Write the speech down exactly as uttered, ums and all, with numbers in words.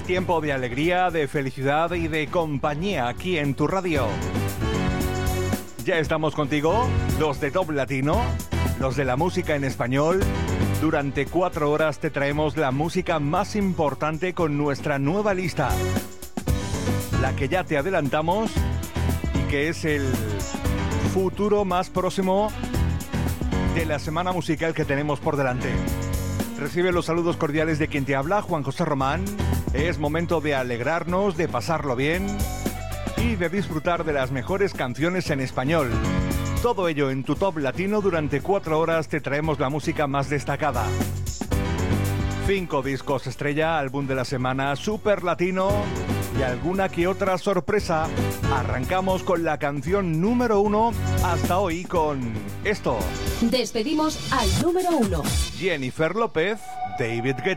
tiempo de alegría, de felicidad y de compañía aquí en tu radio. Ya estamos contigo, los de Top Latino, los de la música en español. Durante cuatro horas te traemos la música más importante con nuestra nueva lista. La que ya te adelantamos y que es el futuro más próximo de la semana musical que tenemos por delante. Recibe los saludos cordiales de quien te habla, Juan José Román. Es momento de alegrarnos, de pasarlo bien y de disfrutar de las mejores canciones en español. Todo ello en tu Top Latino. Durante cuatro horas te traemos la música más destacada. Cinco discos estrella, álbum de la semana, super latino y alguna que otra sorpresa. Arrancamos con la canción número uno hasta hoy con esto. Despedimos al número uno. Jennifer López, David Guetta.